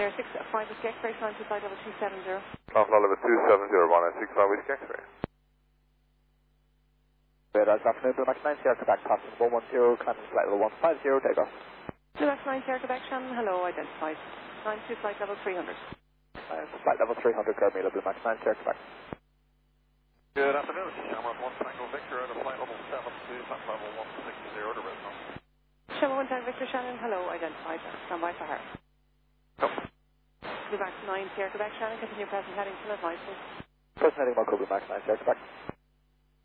There, 6-5 Whiskey X-ray, flying to flight level 270. Flight level 270, 1965 Whiskey X-ray. Good afternoon, Blue Max 9 Sierra Quebec, passing 110, climbing flight level 150, take off. Blue Max 9 Sierra Quebec, Shannon, hello, identified. Climb to flight level 300. Flight level 300, Carmela, Blue Max 9 Sierra Quebec. Good afternoon, Shamrock 1 Tango Victor out of flight level 7 to flight level 160 to Resonance. Shamrock 1 Tango Victor, Shannon, hello, identified. Stand by for her. Blue Max 9 Sierra Quebec, Shannon, continue present heading to advice, please. Present heading Marco, Blue Max 9 Sierra Quebec.